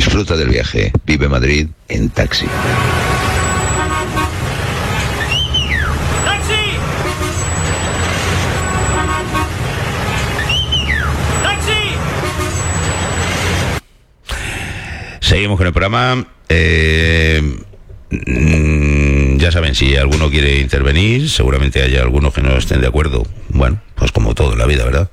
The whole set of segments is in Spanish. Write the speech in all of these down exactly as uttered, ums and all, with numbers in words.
Disfruta del viaje. Vive Madrid en taxi. Seguimos con el programa. Eh, mm, ya saben, si alguno quiere intervenir, seguramente haya algunos que no estén de acuerdo. Bueno, pues como todo en la vida, ¿verdad?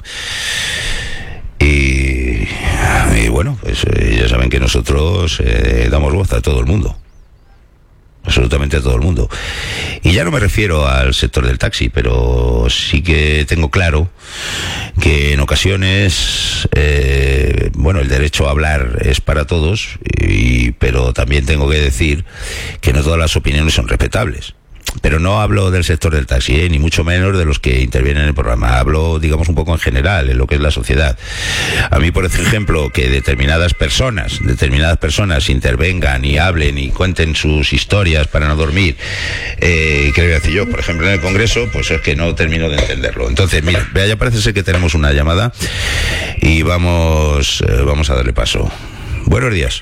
Y, y bueno, pues eh, ya saben que nosotros eh, damos voz a todo el mundo. Absolutamente a todo el mundo. Y ya no me refiero al sector del taxi, pero sí que tengo claro que en ocasiones, eh, bueno, el derecho a hablar es para todos, y, pero también tengo que decir que no todas las opiniones son respetables. Pero no hablo del sector del taxi, ¿eh? Ni mucho menos de los que intervienen en el programa. Hablo, digamos, un poco en general, en lo que es la sociedad. A mí, por ejemplo, que determinadas personas, determinadas personas intervengan y hablen y cuenten sus historias para no dormir, eh, ¿qué le voy a decir yo? Por ejemplo, en el Congreso, pues es que no termino de entenderlo. Entonces, mira, vea, ya parece ser que tenemos una llamada y vamos, eh, vamos a darle paso. Buenos días.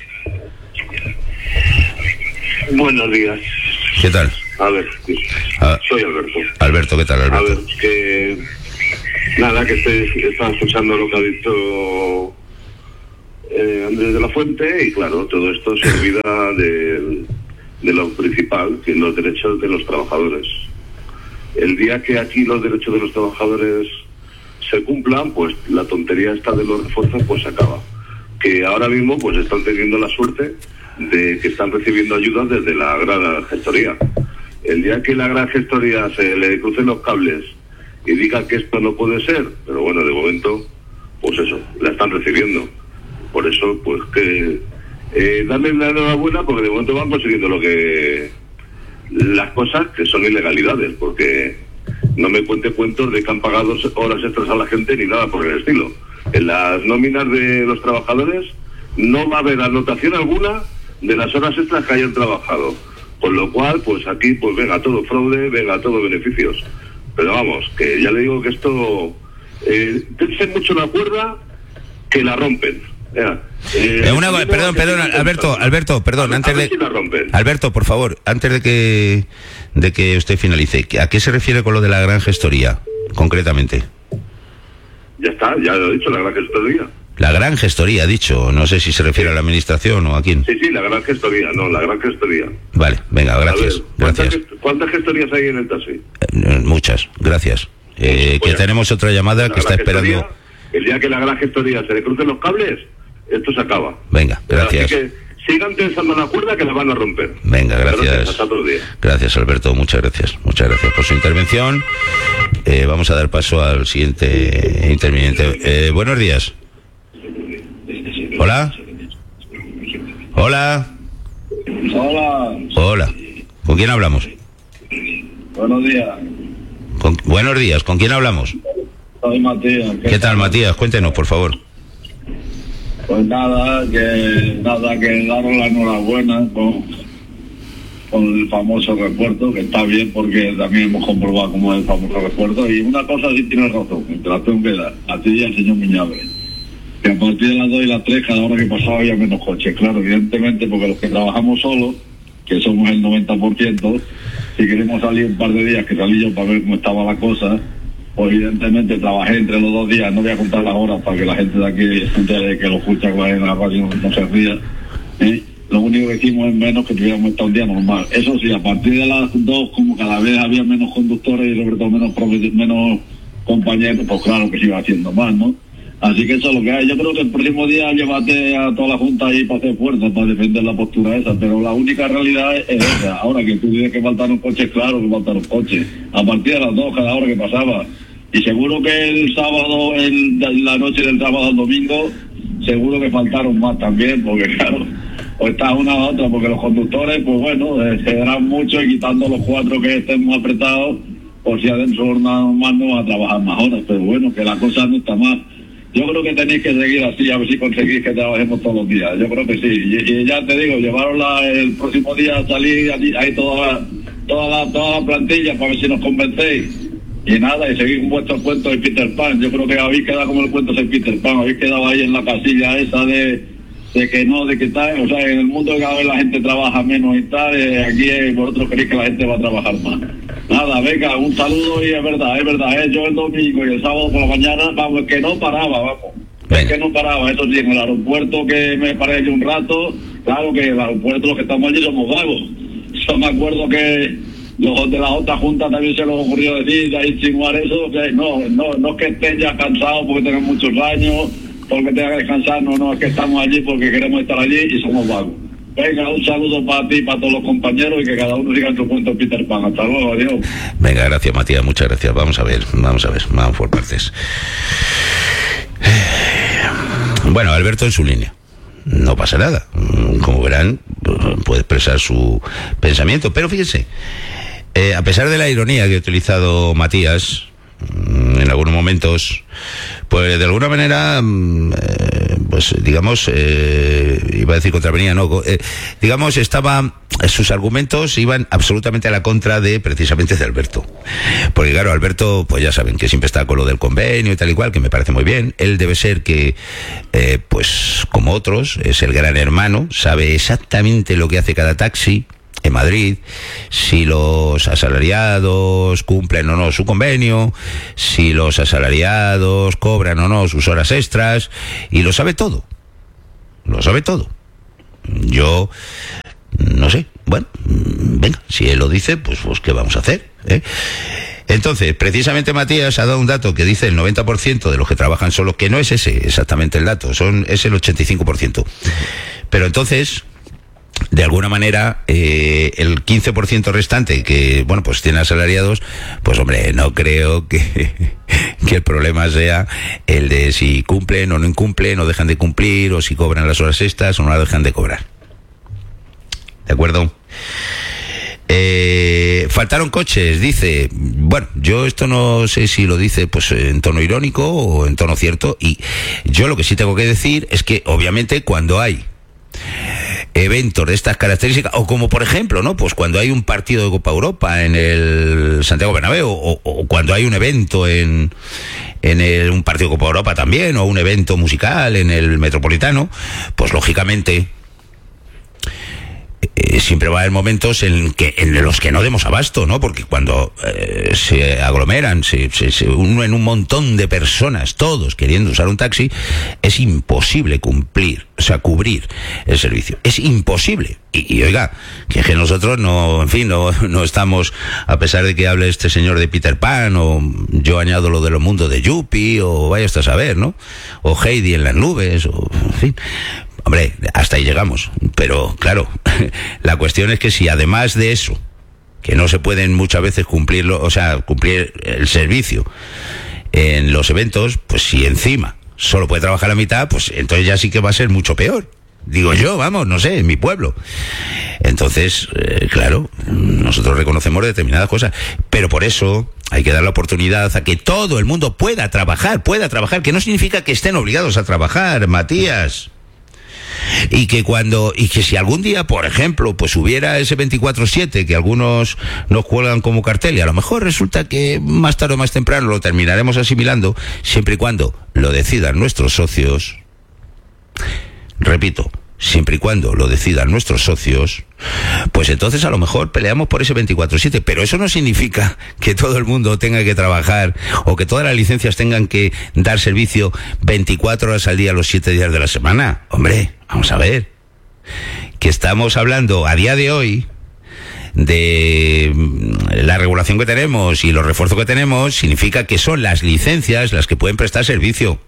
Buenos días. ¿Qué tal? A ver, ah, soy Alberto. Alberto, ¿qué tal, Alberto? A ver, que nada, que estoy, estaba escuchando lo que ha dicho eh, Andrés de la Fuente, y claro, todo esto se olvida de, de lo principal, que son los derechos de los trabajadores. El día que aquí los derechos de los trabajadores se cumplan, pues la tontería esta de los refuerzos pues se acaba. Que ahora mismo pues están teniendo la suerte de que están recibiendo ayudas desde la gran gestoría. El día que la gran gestoría se le crucen los cables y diga que esto no puede ser, pero bueno, de momento, pues eso, la están recibiendo. Por eso, pues que eh, darle la enhorabuena, porque de momento van consiguiendo lo que las cosas que son ilegalidades, porque no me cuente cuentos de que han pagado horas extras a la gente ni nada por el estilo. En las nóminas de los trabajadores no va a haber anotación alguna de las horas extras que hayan trabajado. Con lo cual, pues aquí, pues venga todo fraude, venga todo beneficios. Pero vamos, que ya le digo que esto, eh, tense mucho la cuerda, que la rompen. Ya. Eh, eh, una, perdón, perdón, Alberto, Alberto, perdón, a, antes a de, si la rompen. Alberto, por favor, antes de que, de que usted finalice, ¿a qué se refiere con lo de la gran gestoría, concretamente? Ya está, ya lo he dicho, la gran gestoría. La gran gestoría, ha dicho. No sé si se refiere a la administración o a quién. Sí, sí, la gran gestoría, no, la gran gestoría. Vale, venga, gracias. Ver, ¿cuántas, gracias. ¿Cuántas gestorías hay en el taxi? Eh, muchas, gracias. Eh, pues, que tenemos otra llamada que está gestoría, esperando. El día que la gran gestoría se le crucen los cables, esto se acaba. Venga, gracias. Así que sigan tensando la cuerda, que la van a romper. Venga, gracias. Gracias, hasta otro día. Gracias, Alberto, muchas gracias. Muchas gracias por su intervención. Eh, vamos a dar paso al siguiente interviniente. Eh, buenos días. Hola. Hola. Hola. Hola. ¿Con quién hablamos? Buenos días. Con, buenos días. ¿Con quién hablamos? Soy Matías. ¿Qué, ¿Qué tal, Matías? Cuéntenos, por favor. Pues nada, que nada que daros la enhorabuena con, con el famoso refuerzo, que está bien porque también hemos comprobado cómo es el famoso refuerzo. Y una cosa sí tienes razón, que te la tengo que dar, a ti y al señor Miñabre. Que a partir de las dos y las tres, cada hora que pasaba había menos coches. Claro, evidentemente, porque los que trabajamos solos, que somos el noventa por ciento, si queremos salir un par de días, que salí yo para ver cómo estaba la cosa, pues evidentemente trabajé entre los dos días. No voy a contar las horas para que la gente de aquí se entere, que lo escucha en la radio, no se ría. ¿eh? Lo único que hicimos es menos que tuviéramos estado un día normal. Eso sí, a partir de las dos, como cada vez había menos conductores y sobre todo menos, menos compañeros, pues claro que se iba haciendo más, ¿no? Así que eso es lo que hay. Yo creo que el próximo día llévate a toda la Junta ahí para hacer fuerza, para defender la postura esa, pero la única realidad es esa. Ahora que tú dices que faltaron coches, claro que faltaron coches. A partir de las dos, cada hora que pasaba. Y seguro que el sábado, el, la noche del sábado al domingo, seguro que faltaron más también, porque claro, o está una o otra, porque los conductores, pues bueno, eh, se darán mucho y quitando los cuatro que estemos apretados, por si adentro nada más no va a trabajar más horas, pero bueno, que la cosa no está mal. Yo creo que tenéis que seguir así, a ver si conseguís que trabajemos todos los días. Yo creo que sí. Y, y ya te digo, llevarosla el próximo día a salir ahí toda la, toda la, toda la plantilla para ver si nos convencéis. Y nada, y seguir con vuestro cuento de Peter Pan. Yo creo que habéis quedado como el cuento de Peter Pan. Habéis quedado ahí en la casilla esa de, de que no, de que tal, o sea, en el mundo cada vez la gente trabaja menos y tal, eh, aquí eh, vosotros creéis que la gente va a trabajar más. Nada, venga, un saludo y es verdad, es verdad, eh, yo el domingo y el sábado por la mañana, vamos, que no paraba, vamos. Es que no paraba, eso sí, en el aeropuerto que me paré allí un rato, claro que el aeropuerto los que estamos allí somos vagos. Yo me acuerdo que los de la otra junta también se les ocurrió decir, de insinuar eso, que no, no, no es que estén ya cansados porque tengan muchos años, porque tengan que descansar, no, no, es que estamos allí porque queremos estar allí y somos vagos. Venga, un saludo para ti, para todos los compañeros y que cada uno siga su cuento Peter Pan. Hasta luego, adiós. Venga, gracias Matías, muchas gracias. Vamos a ver, vamos a ver, vamos por partes. Bueno, Alberto en su línea. No pasa nada. Como verán, puede expresar su pensamiento. Pero fíjense, eh, a pesar de la ironía que ha utilizado Matías en algunos momentos, pues de alguna manera, eh, pues digamos, eh, iba a decir contravenía, no, eh, digamos, estaba, sus argumentos iban absolutamente a la contra de, precisamente, de Alberto. Porque claro, Alberto, pues ya saben que siempre está con lo del convenio y tal y cual, que me parece muy bien. Él debe ser que, eh, pues como otros, es el gran hermano, sabe exactamente lo que hace cada taxi en Madrid, si los asalariados cumplen o no su convenio, si los asalariados cobran o no sus horas extras, y lo sabe todo, lo sabe todo. Yo, no sé, bueno, venga, si él lo dice, pues, pues ¿qué vamos a hacer? ¿Eh? Entonces, precisamente Matías ha dado un dato que dice el noventa por ciento de los que trabajan solos, que no es ese exactamente el dato, son, es el ochenta y cinco por ciento. Pero entonces, de alguna manera, eh, el quince por ciento restante que, bueno, pues tiene asalariados, pues hombre, no creo que, que el problema sea el de si cumplen o no incumplen, o dejan de cumplir, o si cobran las horas extras o no las dejan de cobrar. ¿De acuerdo? Eh, faltaron coches, dice. Bueno, yo esto no sé si lo dice pues en tono irónico o en tono cierto, y yo lo que sí tengo que decir es que obviamente cuando hay eventos de estas características, o como por ejemplo, ¿no? Pues cuando hay un partido de Copa Europa en el Santiago Bernabéu, o, o cuando hay un evento en, en el, un partido de Copa Europa también, o un evento musical en el Metropolitano, pues lógicamente Eh, siempre va a haber momentos en que en los que no demos abasto, ¿no? Porque cuando eh, se aglomeran, se, se, se unen un montón de personas, todos queriendo usar un taxi, es imposible cumplir, o sea, cubrir el servicio. Es imposible. Y, y oiga, que, que nosotros no, en fin, no, no estamos, a pesar de que hable este señor de Peter Pan, o yo añado lo de los mundos de Yuppie, o vaya hasta a saber, ¿no? O Heidi en las nubes, o en fin. Hombre, hasta ahí llegamos. Pero, claro, la cuestión es que si además de eso, que no se pueden muchas veces cumplirlo, o sea, cumplir el servicio en los eventos, pues si encima solo puede trabajar la mitad, pues entonces ya sí que va a ser mucho peor. Digo yo, vamos, no sé, en mi pueblo. Entonces, eh, claro, nosotros reconocemos determinadas cosas, pero por eso hay que dar la oportunidad a que todo el mundo pueda trabajar, pueda trabajar, que no significa que estén obligados a trabajar, Matías. Y que cuando, y que si algún día, por ejemplo, pues hubiera ese veinticuatro siete que algunos nos cuelgan como cartel, y a lo mejor resulta que más tarde o más temprano lo terminaremos asimilando, siempre y cuando lo decidan nuestros socios, repito, siempre y cuando lo decidan nuestros socios, pues entonces a lo mejor peleamos por ese veinticuatro siete, pero eso no significa que todo el mundo tenga que trabajar o que todas las licencias tengan que dar servicio veinticuatro horas al día los siete días de la semana. Hombre, vamos a ver, que estamos hablando a día de hoy de la regulación que tenemos y los refuerzos que tenemos, significa que son las licencias las que pueden prestar servicio,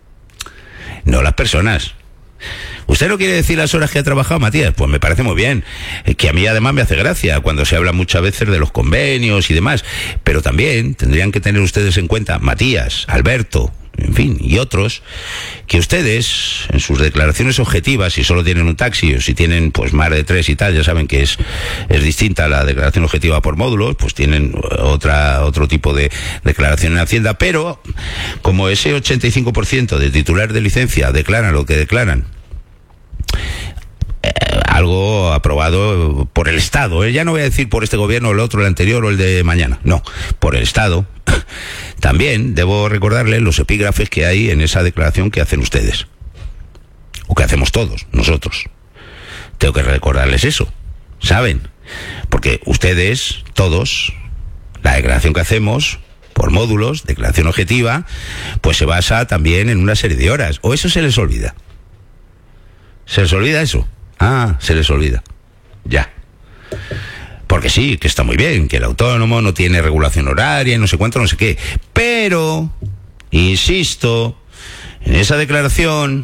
no las personas. ¿Usted no quiere decir las horas que ha trabajado, Matías? Pues me parece muy bien, que a mí además me hace gracia cuando se habla muchas veces de los convenios y demás, pero también tendrían que tener ustedes en cuenta, Matías, Alberto, en fin, y otros, que ustedes, en sus declaraciones objetivas, si solo tienen un taxi o si tienen pues más de tres y tal, ya saben que es, es distinta la declaración objetiva por módulos, pues tienen otra otro tipo de declaración en Hacienda, pero como ese ochenta y cinco por ciento de titulares de licencia declaran lo que declaran, eh, algo aprobado por el Estado, ¿eh? Ya no voy a decir por este gobierno o el otro, el anterior o el de mañana, no, por el Estado. También debo recordarles los epígrafes que hay en esa declaración que hacen ustedes. ¿Ok? que hacemos todos, nosotros. Tengo que recordarles eso, ¿saben? Porque ustedes, todos, la declaración que hacemos por módulos, declaración objetiva, pues se basa también en una serie de horas. ¿O eso se les olvida? ¿Se les olvida eso? Ah, se les olvida. Ya. Porque sí, que está muy bien, que el autónomo no tiene regulación horaria y no sé cuánto, no sé qué. Pero, insisto, en esa declaración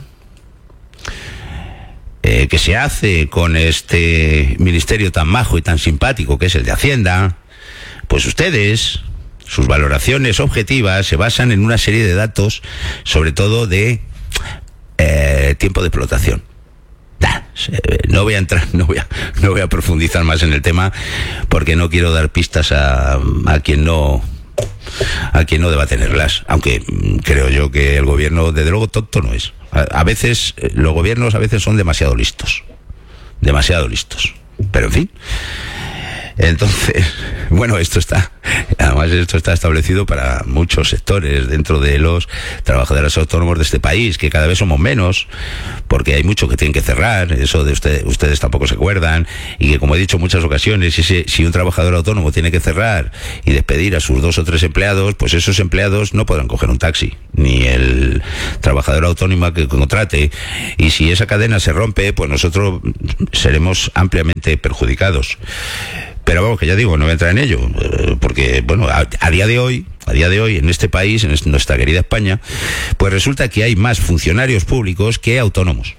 eh, que se hace con este ministerio tan majo y tan simpático que es el de Hacienda, pues ustedes, sus valoraciones objetivas se basan en una serie de datos, sobre todo de eh, tiempo de explotación. No voy a entrar, no voy a, no voy a profundizar más en el tema porque no quiero dar pistas a, a quien no a quien no deba tenerlas, aunque creo yo que el gobierno desde luego tonto no es. A, a veces los gobiernos a veces son demasiado listos, demasiado listos. Pero en fin. Entonces, bueno, esto está, además esto está establecido para muchos sectores dentro de los trabajadores autónomos de este país, que cada vez somos menos, porque hay mucho que tienen que cerrar, eso de usted, ustedes tampoco se acuerdan, y que como he dicho en muchas ocasiones, si, si un trabajador autónomo tiene que cerrar y despedir a sus dos o tres empleados, pues esos empleados no podrán coger un taxi, ni el trabajador autónomo que contrate, y si esa cadena se rompe, pues nosotros seremos ampliamente perjudicados. Pero vamos, que ya digo, no voy a entrar en ello, porque, bueno, a, a día de hoy, a día de hoy, en este país, en nuestra querida España, pues resulta que hay más funcionarios públicos que autónomos.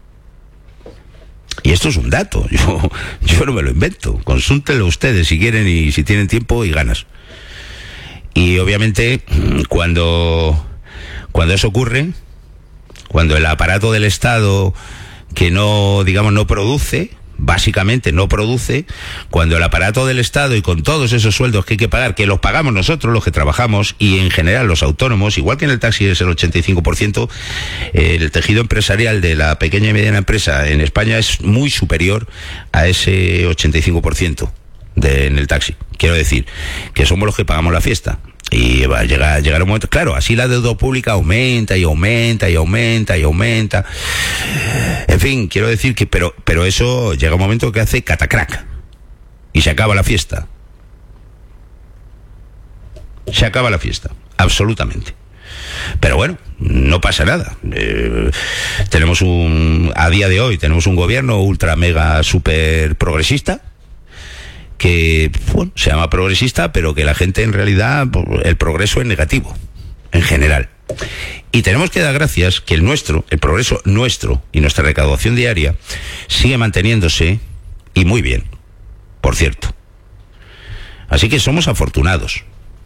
Y esto es un dato, yo, yo no me lo invento. Consúltenlo ustedes si quieren y si tienen tiempo y ganas. Y obviamente, cuando, cuando eso ocurre, cuando el aparato del Estado que no, digamos, no produce, básicamente no produce, cuando el aparato del Estado y con todos esos sueldos que hay que pagar, que los pagamos nosotros los que trabajamos y en general los autónomos, igual que en el taxi es el ochenta y cinco por ciento, el tejido empresarial de la pequeña y mediana empresa en España es muy superior a ese ochenta y cinco por ciento de, en el taxi. Quiero decir que somos los que pagamos la fiesta. Y va a llegar, llegar un momento, claro, así la deuda pública aumenta y aumenta y aumenta y aumenta. En fin, quiero decir que, pero, pero eso llega un momento que hace catacrack y se acaba la fiesta. Se acaba la fiesta, absolutamente. Pero bueno, no pasa nada. Eh, tenemos un, a día de hoy, tenemos un gobierno ultra mega super progresista, que, bueno, se llama progresista, pero que la gente en realidad, el progreso es negativo, en general. Y tenemos que dar gracias que el nuestro, el progreso nuestro y nuestra recaudación diaria sigue manteniéndose, y muy bien, por cierto. Así que somos afortunados.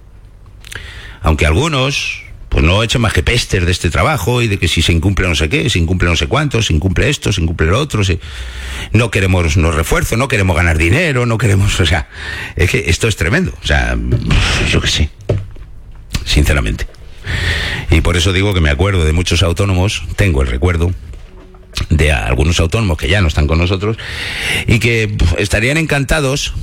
Aunque algunos, pues no echen más que pestes de este trabajo y de que si se incumple no sé qué, se incumple no sé cuánto, se incumple esto, se incumple lo otro, se... no queremos los refuerzos, no queremos ganar dinero, no queremos, o sea, es que esto es tremendo, o sea, yo qué sé, sinceramente. Y por eso digo que me acuerdo de muchos autónomos, tengo el recuerdo de algunos autónomos que ya no están con nosotros y que estarían encantados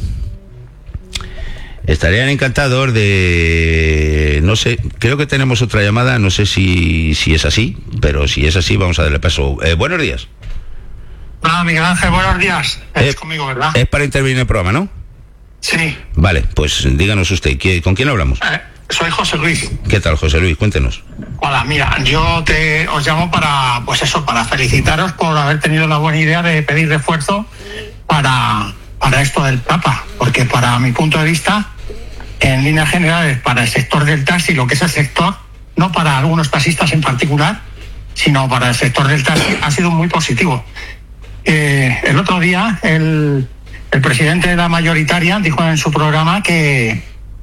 Estarían encantados de... No sé, creo que tenemos otra llamada, no sé si, si es así, pero si es así vamos a darle paso. Eh, buenos días. Hola, Miguel Ángel, buenos días. Es eh, conmigo, ¿verdad? Es para intervenir en el programa, ¿no? Sí. Vale, pues díganos usted, ¿con quién hablamos? Eh, soy José Luis. ¿Qué tal, José Luis? Cuéntenos. Hola, mira, yo te os llamo para, pues eso, para felicitaros por haber tenido la buena idea de pedir refuerzo para, para esto del Papa, porque para mi punto de vista, en líneas generales, para el sector del taxi, lo que es el sector, no para algunos taxistas en particular, sino para el sector del taxi, ha sido muy positivo. Eh, el otro día, el, el presidente de la mayoritaria dijo en su programa que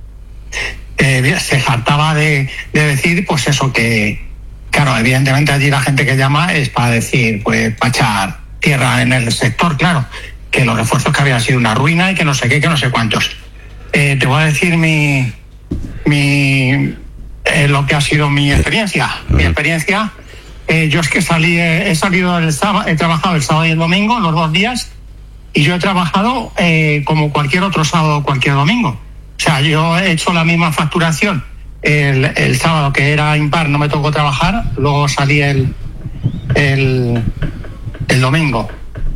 eh, se jactaba de, de decir, pues eso, que, claro, evidentemente allí la gente que llama es para decir, pues, para echar tierra en el sector, claro, que los refuerzos que habían sido una ruina y que no sé qué, que no sé cuántos. Eh, te voy a decir mi, mi eh, lo que ha sido mi experiencia. Mi experiencia, eh, yo es que salí, eh, he salido el sábado, he trabajado el sábado y el domingo, los dos días, y yo he trabajado eh, como cualquier otro sábado o cualquier domingo. O sea, yo he hecho la misma facturación. El, el sábado que era impar no me tocó trabajar, luego salí el, el, domingo.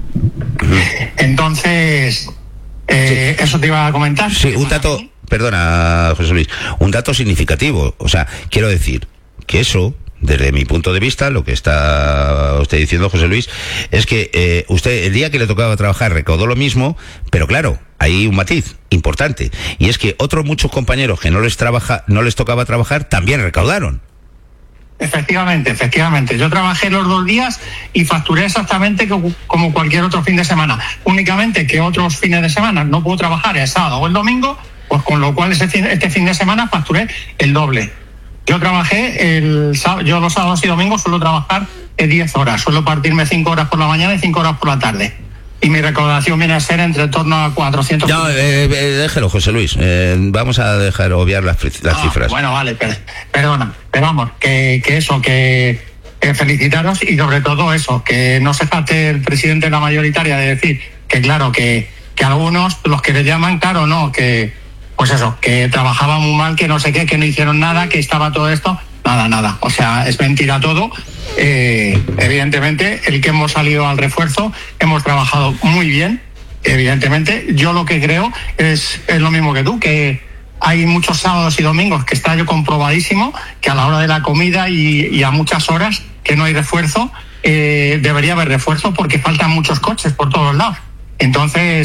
Entonces, eh, sí. eso te iba a comentar. Sí, un dato, perdona, José Luis, un dato significativo. O sea, quiero decir que eso, desde mi punto de vista, lo que está usted diciendo, José Luis, es que eh, usted el día que le tocaba trabajar recaudó lo mismo, pero claro, hay un matiz importante, y es que otros muchos compañeros que no les trabaja, no les tocaba trabajar también recaudaron. Efectivamente, efectivamente. Yo trabajé los dos días y facturé exactamente como cualquier otro fin de semana. Únicamente que otros fines de semana no puedo trabajar el sábado o el domingo, pues con lo cual ese fin, este fin de semana facturé el doble. Yo trabajé, el yo los sábados y domingos suelo trabajar diez horas, suelo partirme cinco horas por la mañana y cinco horas por la tarde. Y mi recaudación viene a ser entre torno a cuatrocientos... No, eh, eh, déjelo, José Luis. Eh, vamos a dejar obviar las, las ah, cifras. Bueno, vale, per, perdona. Pero vamos, que, que eso, que, que felicitaros y sobre todo eso, que no se jacte el presidente de la mayoritaria de decir que claro, que, que algunos, los que le llaman, claro, no, que pues eso, que trabajaban muy mal, que no sé qué, que no hicieron nada, que estaba todo esto... Nada, nada. O sea, es mentira todo. Eh, evidentemente, el que hemos salido al refuerzo, hemos trabajado muy bien. Evidentemente, yo lo que creo es, es lo mismo que tú, que hay muchos sábados y domingos que está yo comprobadísimo que a la hora de la comida y, y a muchas horas que no hay refuerzo, eh, debería haber refuerzo porque faltan muchos coches por todos lados. Entonces,